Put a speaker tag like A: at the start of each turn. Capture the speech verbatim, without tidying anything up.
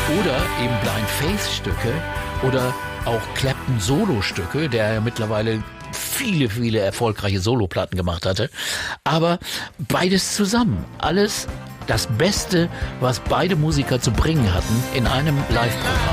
A: Oder eben Blind Faith Stücke oder auch Clapton Solo-Stücke, der ja mittlerweile viele, viele erfolgreiche Soloplatten gemacht hatte. Aber beides zusammen, alles das Beste, was beide Musiker zu bringen hatten in einem Live-Programm.